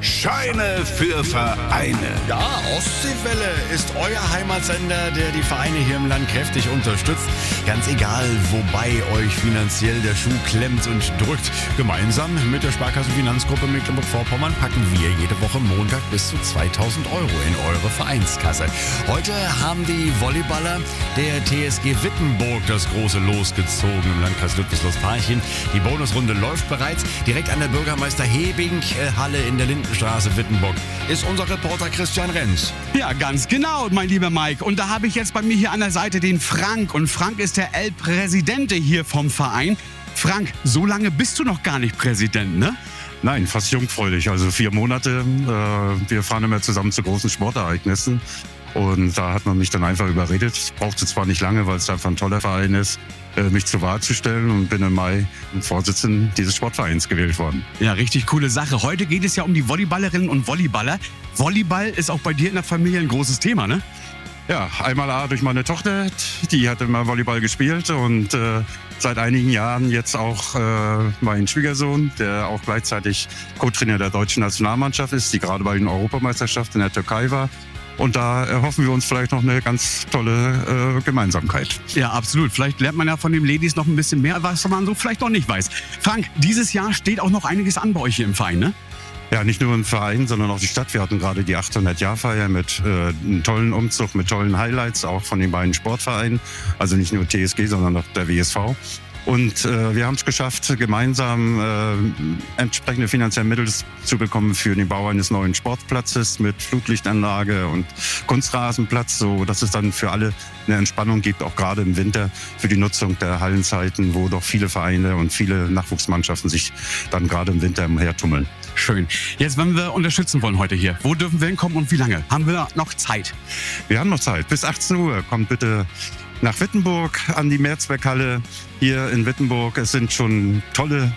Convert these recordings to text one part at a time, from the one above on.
Scheine für Vereine. Ja, Ostseewelle ist euer Heimatsender, der die Vereine hier im Land kräftig unterstützt. Ganz egal, wobei euch finanziell der Schuh klemmt und drückt. Gemeinsam mit der Sparkasse Finanzgruppe Mecklenburg-Vorpommern packen wir jede Woche Montag bis zu 2.000 € in eure Vereinskasse. Heute haben die Volleyballer der TSG Wittenburg das große Los gezogen im Landkreis Ludwigslust-Parchim. Die Bonusrunde läuft bereits. Direkt an der Bürgermeister Hebing-Halle in der Lindenstraße Wittenburg ist unser Reporter Christian Renz. Ja, ganz genau, mein lieber Mike. Und da habe ich jetzt bei mir hier an der Seite den Frank. Und Frank ist der El Präsidente hier vom Verein. Frank, so lange bist du noch gar nicht Präsident, ne? Nein, fast jungfräulich, also 4 Monate. Wir fahren immer zusammen zu großen Sportereignissen. Und da hat man mich dann einfach überredet. Ich brauchte zwar nicht lange, weil es einfach ein toller Verein ist, mich zur Wahl zu stellen, und bin im Mai Vorsitzender dieses Sportvereins gewählt worden. Ja, richtig coole Sache. Heute geht es ja um die Volleyballerinnen und Volleyballer. Volleyball ist auch bei dir in der Familie ein großes Thema, ne? Ja, einmal durch meine Tochter, die hat immer Volleyball gespielt, und seit einigen Jahren jetzt auch mein Schwiegersohn, der auch gleichzeitig Co-Trainer der deutschen Nationalmannschaft ist, die gerade bei den Europameisterschaften in der Türkei war. Und da erhoffen wir uns vielleicht noch eine ganz tolle Gemeinsamkeit. Ja, absolut. Vielleicht lernt man ja von den Ladies noch ein bisschen mehr, was man so vielleicht noch nicht weiß. Frank, dieses Jahr steht auch noch einiges an bei euch hier im Verein, ne? Ja, nicht nur im Verein, sondern auch die Stadt. Wir hatten gerade die 800-Jahr-Feier mit einem tollen Umzug, mit tollen Highlights, auch von den beiden Sportvereinen. Also nicht nur TSG, sondern auch der WSV. Und wir haben es geschafft, gemeinsam entsprechende finanzielle Mittel zu bekommen für den Bau eines neuen Sportplatzes mit Flutlichtanlage und Kunstrasenplatz, so dass es dann für alle eine Entspannung gibt, auch gerade im Winter für die Nutzung der Hallenzeiten, wo doch viele Vereine und viele Nachwuchsmannschaften sich dann gerade im Winter umhertummeln. Schön. Jetzt, wenn wir unterstützen wollen heute hier, wo dürfen wir hinkommen und wie lange? Haben wir noch Zeit? Wir haben noch Zeit. Bis 18 Uhr. Kommt bitte nach Wittenburg an die Mehrzweckhalle hier in Wittenburg. Es sind schon tolle,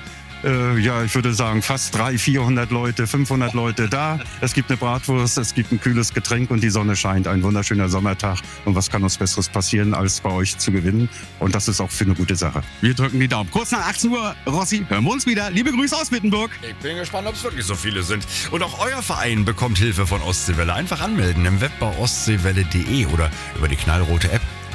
ich würde sagen fast 300-400 Leute, 500 Leute da. Es gibt eine Bratwurst, es gibt ein kühles Getränk und die Sonne scheint. Ein wunderschöner Sommertag. Und was kann uns Besseres passieren, als bei euch zu gewinnen? Und das ist auch für eine gute Sache. Wir drücken die Daumen. Kurz nach 18 Uhr, Rossi, hören wir uns wieder. Liebe Grüße aus Wittenburg. Ich bin gespannt, ob es wirklich so viele sind. Und auch euer Verein bekommt Hilfe von Ostseewelle. Einfach anmelden im Web bei ostseewelle.de oder über die knallrote App.